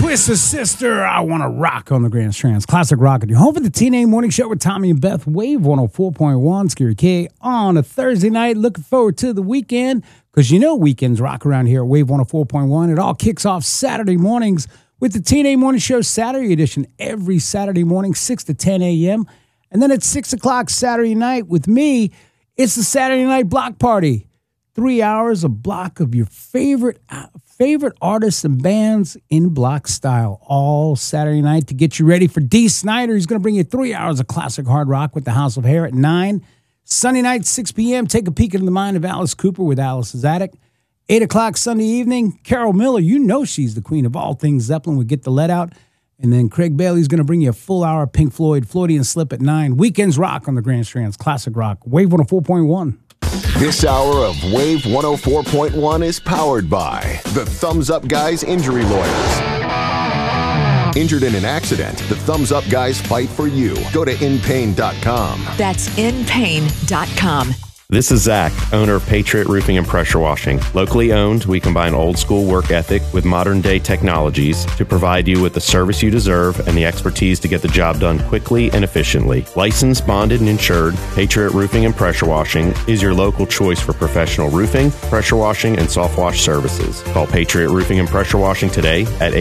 Twisted Sister, I Want to Rock on the Grand Strands. Classic rock. Your home for the TNA Morning Show with Tommy and Beth. Wave 104.1, Scary K on a Thursday night. Looking forward to the weekend because you know weekends rock around here at Wave 104.1. It all kicks off Saturday mornings with the TNA Morning Show Saturday edition every Saturday morning, 6 to 10 a.m. And then at 6 o'clock Saturday night with me, it's the Saturday Night Block Party. 3 hours, a block of your favorite artists and bands in block style all Saturday night to get you ready for Dee Snider. He's going to bring you 3 hours of classic hard rock with the House of Hair at 9. Sunday night, 6 p.m., take a peek into the mind of Alice Cooper with Alice's Attic. 8 o'clock Sunday evening, Carol Miller, you know she's the queen of all things Zeppelin, would Get the Let Out. And then Craig Bailey's going to bring you a full hour of Pink Floyd, Floydian Slip at 9. Weekends rock on the Grand Strands, classic rock. Wave 104.1. This hour of Wave 104.1 is powered by the Thumbs Up Guys Injury Lawyers. Injured in an accident, the Thumbs Up Guys fight for you. Go to inpain.com. That's inpain.com. This is Zach, owner of Patriot Roofing and Pressure Washing. Locally owned, we combine old school work ethic with modern day technologies to provide you with the service you deserve and the expertise to get the job done quickly and efficiently. Licensed, bonded, and insured, Patriot Roofing and Pressure Washing is your local choice for professional roofing, pressure washing, and soft wash services. Call Patriot Roofing and Pressure Washing today at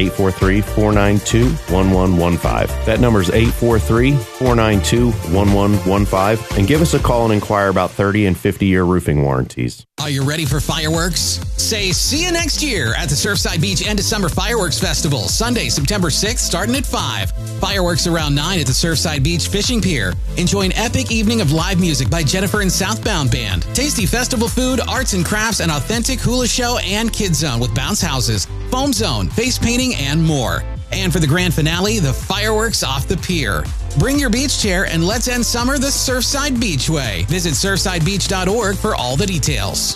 843-492-1115. That number is 843-492-1115, and give us a call and inquire about 30 and 50-year roofing warranties. Are you ready for fireworks? Say see you next year at the Surfside Beach End of Summer Fireworks Festival, Sunday, September 6th, starting at 5. Fireworks around 9 at the Surfside Beach Fishing Pier. Enjoy an epic evening of live music by Jennifer and Southbound Band. Tasty festival food, arts and crafts, an authentic hula show, and Kids Zone with bounce houses, foam zone, face painting, and more. And for the grand finale, the fireworks off the pier. Bring your beach chair and let's end summer the Surfside Beach way. Visit surfsidebeach.org for all the details.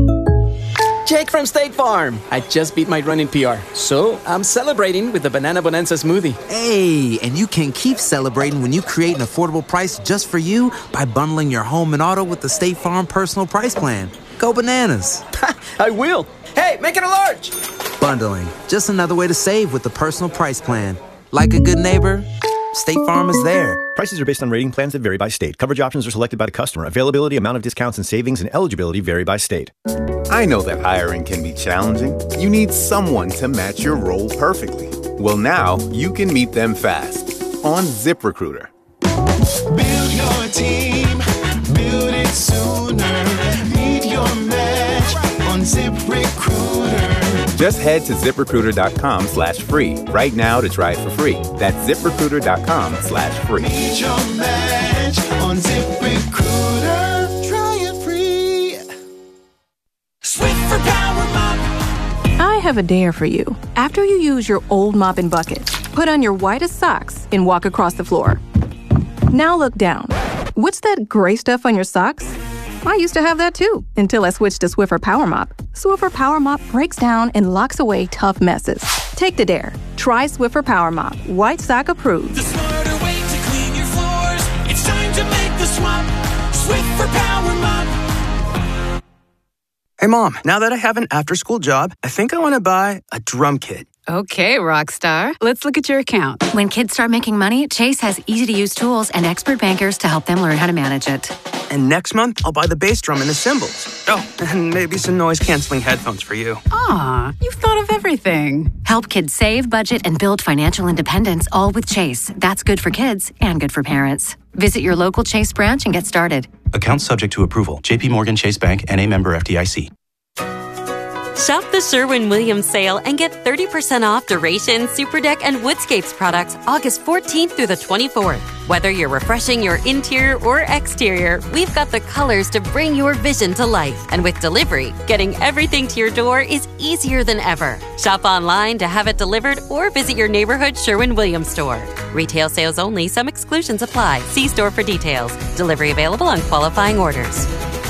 Jake from State Farm. I just beat my running PR, so I'm celebrating with the Banana Bonanza smoothie. Hey, and you can keep celebrating when you create an affordable price just for you by bundling your home and auto with the State Farm Personal Price Plan. Go bananas. I will. Hey, make it a large. Bundling, just another way to save with the Personal Price Plan. Like a good neighbor, State Farm is there. Prices are based on rating plans that vary by state. Coverage options are selected by the customer. Availability, amount of discounts and savings, and eligibility vary by state. I know that hiring can be challenging. You need someone to match your role perfectly. Well, now you can meet them fast on ZipRecruiter. Build your team, build it sooner. Meet your match on ZipRecruiter. Just head to ZipRecruiter.com/free right now to try it for free. That's ZipRecruiter.com/free. Meet your match on ZipRecruiter. Try it free. Swiffer Power Mop. I have a dare for you. After you use your old mop and bucket, put on your whitest socks and walk across the floor. Now look down. What's that gray stuff on your socks? I used to have that too, until I switched to Swiffer Power Mop. Swiffer Power Mop breaks down and locks away tough messes. Take the dare. Try Swiffer Power Mop. White sock approved. The smarter way to clean your floors. It's time to make the swap. Swiffer Power Mop. Hey, Mom, now that I have an after-school job, I think I want to buy a drum kit. Okay, Rockstar. Let's look at your account. When kids start making money, Chase has easy-to-use tools and expert bankers to help them learn how to manage it. And next month, I'll buy the bass drum and the cymbals. Oh, and maybe some noise-canceling headphones for you. Aw, you've thought of everything. Help kids save, budget, and build financial independence, all with Chase. That's good for kids and good for parents. Visit your local Chase branch and get started. Account subject to approval. JP Morgan Chase Bank, N.A. member FDIC. Shop the Sherwin-Williams sale and get 30% off Duration, Superdeck, and Woodscapes products August 14th through the 24th. Whether you're refreshing your interior or exterior, we've got the colors to bring your vision to life. And with delivery, getting everything to your door is easier than ever. Shop online to have it delivered or visit your neighborhood Sherwin-Williams store. Retail sales only. Some exclusions apply. See store for details. Delivery available on qualifying orders.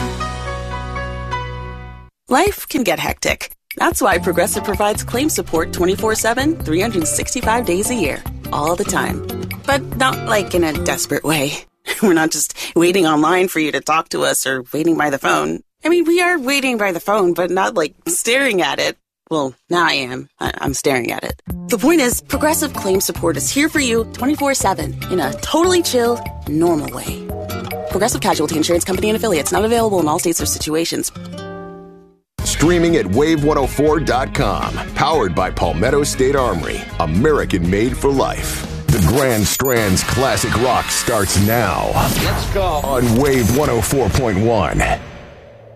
Life can get hectic. That's why Progressive provides claim support 24/7, 365 days a year, all the time. But not like in a desperate way. We're not just waiting online for you to talk to us or waiting by the phone. I mean, we are waiting by the phone, but not like staring at it. Well, now I am. I'm staring at it. The point is, Progressive Claim Support is here for you 24/7 in a totally chill, normal way. Progressive Casualty Insurance Company and Affiliates, not available in all states or situations. Streaming at wave104.com. Powered by Palmetto State Armory. American made for life. The Grand Strands Classic Rock starts now. Let's go. On Wave 104.1.